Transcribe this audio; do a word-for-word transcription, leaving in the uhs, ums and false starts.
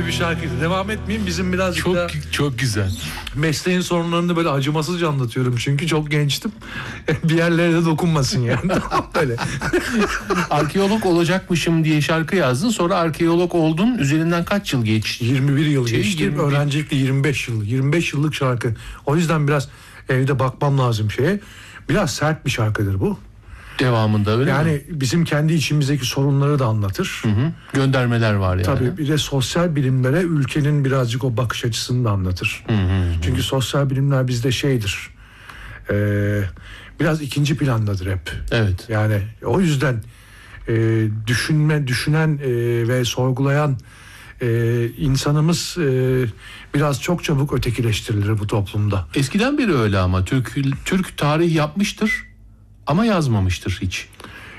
gibi bir şarkıydı. Devam etmeyeyim, bizim birazcık Çok da çok güzel. mesleğin sorunlarını böyle acımasızca anlatıyorum. Çünkü çok gençtim. Bir yerlere de dokunmasın yani. Böyle. Arkeolog olacakmışım diye şarkı yazdın. Sonra arkeolog oldun. Üzerinden kaç yıl geçti? yirmi bir yıl Şey, geçti. yirmi bir Öğrencilikte yirmi beş yıl. yirmi beş yıllık şarkı. O yüzden biraz evde bakmam lazım şeye. Biraz sert bir şarkıdır bu. Devamında öyle Yani mi? bizim kendi içimizdeki sorunları da anlatır. Hı hı. Göndermeler var yani. Tabii bir de sosyal bilimlere ülkenin birazcık o bakış açısını da anlatır. Hı hı. Çünkü sosyal bilimler bizde şeydir. E, biraz ikinci plandadır hep. Evet. Yani o yüzden e, düşünme, düşünen e, ve sorgulayan e, insanımız e, biraz çok çabuk ötekileştirilir bu toplumda. Eskiden beri öyle ama Türk Türk tarih yapmıştır ama yazmamıştır hiç.